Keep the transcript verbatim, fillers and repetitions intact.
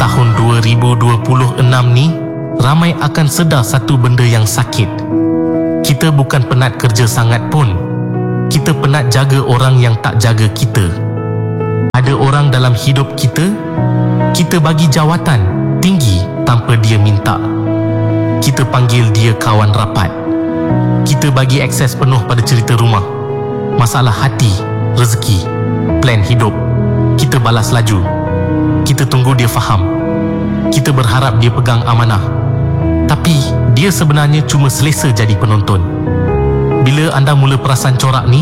Tahun dua ribu dua puluh enam ni, ramai akan sedar satu benda yang sakit. Kita bukan penat kerja sangat pun. Kita penat jaga orang yang tak jaga kita. Ada orang dalam hidup kita, kita bagi jawatan tinggi tanpa dia minta. Kita panggil dia kawan rapat. Kita bagi akses penuh pada cerita rumah, masalah hati, rezeki, plan hidup. Kita balas laju. Kita tunggu dia faham. Kita berharap dia pegang amanah. Tapi dia sebenarnya cuma selesa jadi penonton. Bila anda mula perasan corak ni,